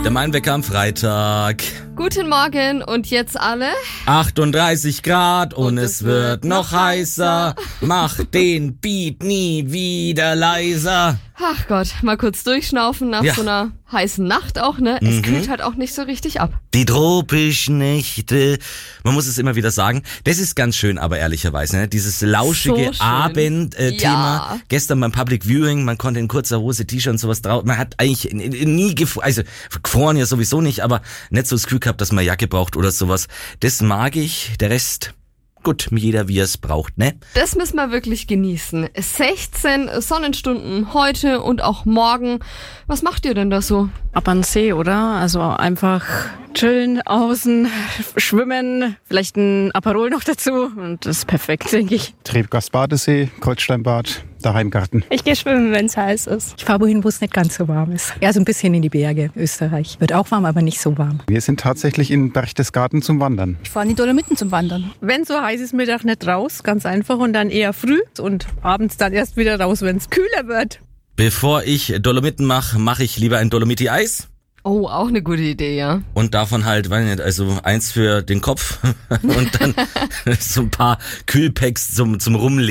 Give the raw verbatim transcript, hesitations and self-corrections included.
Der Meinwecker am Freitag. Guten Morgen und jetzt alle? achtunddreißig Grad und, und es wird noch heißer. Mach den Beat nie wieder leiser. Ach Gott, mal kurz durchschnaufen nach ja. so einer heißen Nacht auch, ne? Es mhm. kühlt halt auch nicht so richtig ab. Die tropischen Nächte. Man muss es immer wieder sagen. Das ist ganz schön, aber ehrlicherweise, ne? Dieses lauschige so Abendthema. Äh, ja. Gestern beim Public Viewing, man konnte in kurzer Hose, T-Shirt und sowas drauf. Man hat eigentlich nie gefroren, also gefroren ja sowieso nicht, aber nicht so das Gefühl gehabt, dass man Jacke braucht oder sowas. Das mag ich. Der Rest... Gut, jeder wie er es braucht, ne? Das müssen wir wirklich genießen. sechzehn Sonnenstunden heute und auch morgen. Was macht ihr denn da so? Ab an den See, oder? Also einfach chillen, außen, schwimmen, vielleicht ein Aperol noch dazu und das ist perfekt, denke ich. Trebgast-Badesee, Koltsteinbad, Daheimgarten. Ich gehe schwimmen, wenn es heiß ist. Ich fahre wohin, wo es nicht ganz so warm ist. Ja, so ein bisschen in die Berge, Österreich. Wird auch warm, aber nicht so warm. Wir sind tatsächlich in Berchtesgaden zum Wandern. Ich fahre in die Dolomiten zum Wandern. Wenn so heiß ist, Mittag nicht raus, ganz einfach und dann eher früh und abends dann erst wieder raus, wenn es kühler wird. Bevor ich Dolomiten mache, mache ich lieber ein Dolomiti-Eis. Oh, auch eine gute Idee, ja. Und davon halt, weiß nicht, also eins für den Kopf und dann so ein paar Kühlpacks zum, zum Rumlegen.